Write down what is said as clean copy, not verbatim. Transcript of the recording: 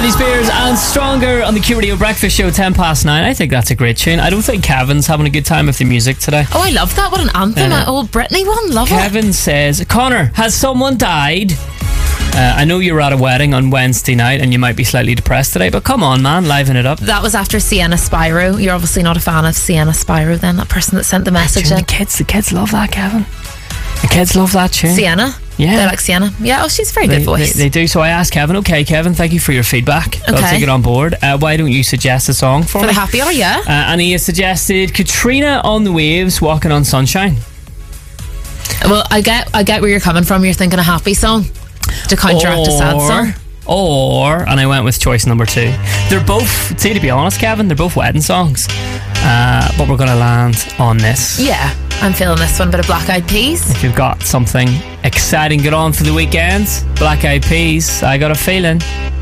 Britney Spears and Stronger on the Q Radio Breakfast Show, 10 past 9. I think that's a great tune. I don't think Kevin's having a good time with the music today. Oh, I love that. What an anthem. An old Britney one. Love it. Kevin says, Connor, has someone died? I know you were at a wedding on Wednesday night and you might be slightly depressed today, but come on, man, liven it up. That was after Sienna Spyro. You're obviously not a fan of Sienna Spyro then, that person that sent the message in. The kids love that, Kevin. The kids love that tune. Sienna? Yeah. They like Sienna? Yeah, she's a very good voice. They do. So I asked Kevin, okay, Kevin, thank you for your feedback. Okay. I'll take it on board. Why don't you suggest a song for me? For the happy hour, yeah. And he has suggested Katrina on the Waves, Walking on Sunshine. Well, I get where you're coming from. You're thinking a happy song to counteract a sad song. And I went with choice number 2. They're both, see, to be honest, Kevin, they're both wedding songs. But we're going to land on this. Yeah, I'm feeling this one. Bit of Black Eyed Peas. If you've got something exciting, get on for the weekend. Black Eyed Peas, I got a feeling.